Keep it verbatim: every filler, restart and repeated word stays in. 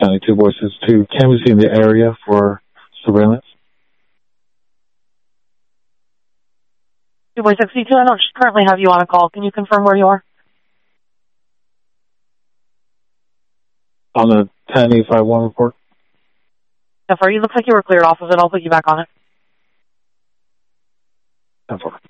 County Two Voices to canvassing the area for surveillance. Two Voice sixty-two, I don't currently have you on a call. Can you confirm where you are? On the ten eight five one report. F R, you looks like you were cleared off of it. I'll put you back on it. ten four.